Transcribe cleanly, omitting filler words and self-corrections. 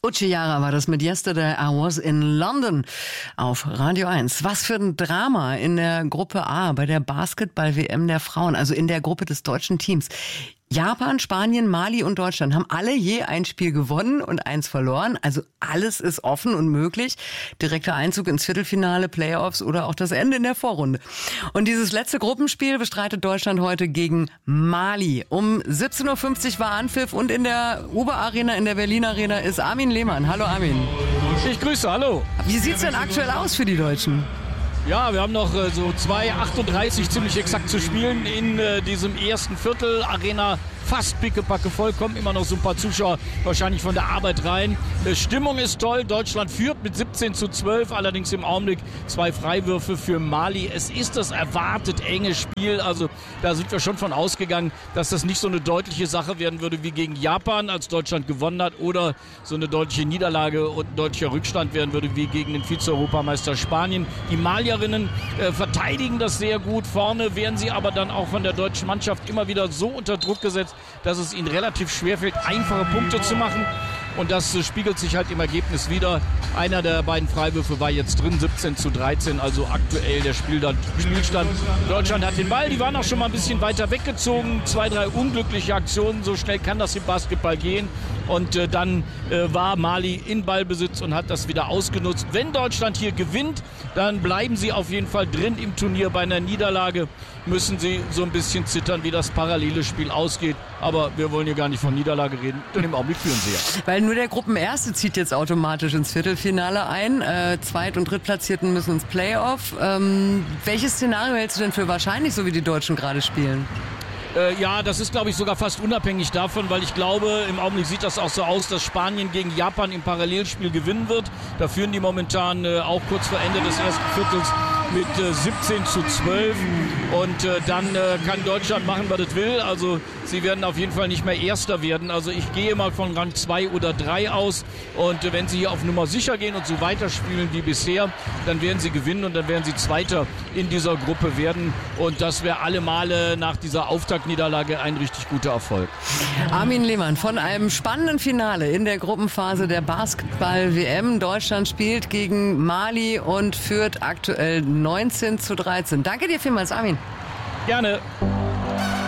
Uchiara war das mit Yesterday I Was in London auf Radio 1. Was für ein Drama in der Gruppe A bei der Basketball-WM der Frauen, also in der Gruppe des deutschen Teams. Japan, Spanien, Mali und Deutschland haben alle je ein Spiel gewonnen und eins verloren. Also alles ist offen und möglich. Direkter Einzug ins Viertelfinale, Playoffs oder auch das Ende in der Vorrunde. Und dieses letzte Gruppenspiel bestreitet Deutschland heute gegen Mali. Um 17.50 Uhr war Anpfiff und in der Uber-Arena, in der Berlin Arena ist Armin Lehmann. Hallo Armin. Ich grüße, hallo. Wie sieht's denn aktuell aus für die Deutschen? Ja, wir haben noch so 2:38 ziemlich exakt zu spielen in diesem ersten Viertel. Arena fast pickepacke voll, kommen immer noch so ein paar Zuschauer wahrscheinlich von der Arbeit rein. Stimmung ist toll, Deutschland führt mit 17:12, allerdings im Augenblick 2 Freiwürfe für Mali. Es ist das erwartet enge Spiel, also da sind wir schon von ausgegangen, dass das nicht so eine deutliche Sache werden würde wie gegen Japan, als Deutschland gewonnen hat, oder so eine deutliche Niederlage und ein deutlicher Rückstand werden würde wie gegen den Vize-Europameister Spanien. Die Malierinnen verteidigen das sehr gut, vorne werden sie aber dann auch von der deutschen Mannschaft immer wieder so unter Druck gesetzt, dass es ihnen relativ schwerfällt, einfache Punkte zu machen. Und das spiegelt sich halt im Ergebnis wieder. Einer der beiden Freiwürfe war jetzt drin, 17:13, also aktuell der Spielstand. Deutschland hat den Ball, die waren auch schon mal ein bisschen weiter weggezogen. 2, 3 unglückliche Aktionen, so schnell kann das im Basketball gehen. Und dann war Mali in Ballbesitz und hat das wieder ausgenutzt. Wenn Deutschland hier gewinnt, dann bleiben sie auf jeden Fall drin im Turnier. Bei einer Niederlage müssen sie so ein bisschen zittern, wie das parallele Spiel ausgeht. Aber wir wollen hier gar nicht von Niederlage reden, denn im Augenblick führen sie ja. Weil nur der Gruppenerste zieht jetzt automatisch ins Viertelfinale ein. Zweit- und Drittplatzierten müssen ins Playoff. Welches Szenario hältst du denn für wahrscheinlich, so wie die Deutschen gerade spielen? Ja, das ist, glaube ich, sogar fast unabhängig davon, weil ich glaube, im Augenblick sieht das auch so aus, dass Spanien gegen Japan im Parallelspiel gewinnen wird. Da führen die momentan auch kurz vor Ende des ersten Viertels mit 17:12 und dann kann Deutschland machen, was es will. Also sie werden auf jeden Fall nicht mehr Erster werden. Also ich gehe mal von Rang 2 oder 3 aus und wenn sie hier auf Nummer sicher gehen und so weiterspielen wie bisher, dann werden sie gewinnen und dann werden sie Zweiter in dieser Gruppe werden und das wäre alle Male nach dieser Auftaktniederlage ein richtig guter Erfolg. Armin Lehmann von einem spannenden Finale in der Gruppenphase der Basketball-WM. Deutschland spielt gegen Mali und führt aktuell 19:13. Danke dir vielmals, Armin. Gerne.